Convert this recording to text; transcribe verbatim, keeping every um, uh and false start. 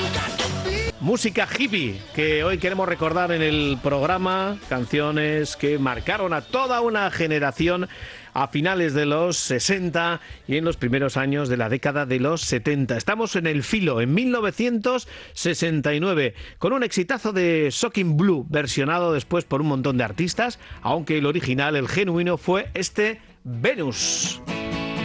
Música hippie, que hoy queremos recordar en el programa, canciones que marcaron a toda una generación a finales de los sesenta y en los primeros años de la década de los setenta. Estamos en el filo, en mil novecientos sesenta y nueve, con un exitazo de Shocking Blue, versionado después por un montón de artistas, aunque el original, el genuino, fue este Venus.